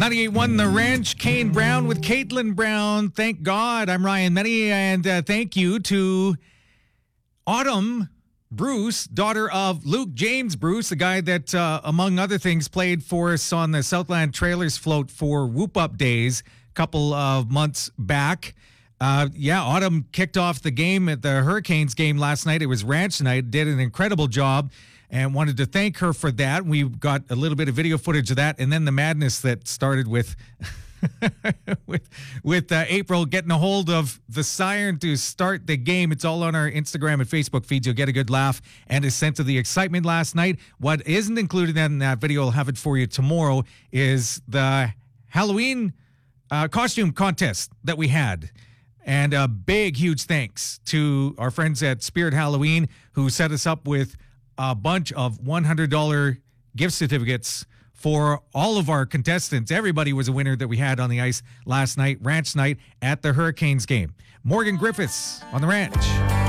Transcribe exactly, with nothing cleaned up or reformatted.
ninety-eight point one The Ranch, Kane Brown with Caitlin Brown. Thank God. I'm Ryan Menny, and uh, thank you to Autumn Bruce, daughter of Luke James Bruce, the guy that, uh, among other things, played for us on the Southland Trailers float for Whoop Up Days a couple of months back. Uh, yeah, Autumn kicked off the game at the Hurricanes game last night. It was ranch night, did an incredible job, and wanted to thank her for that. We got a little bit of video footage of that, and then the madness that started with with with uh, April getting a hold of the siren to start the game. It's all on our Instagram and Facebook feeds. You'll get a good laugh and a sense of the excitement last night. What isn't included in that video, I'll have it for you tomorrow, is the Halloween uh, costume contest that we had. And a big, huge thanks to our friends at Spirit Halloween who set us up with a bunch of one hundred dollars gift certificates for all of our contestants. Everybody was a winner that we had on the ice last night, ranch night at the Hurricanes game. Morgan Griffiths on the ranch.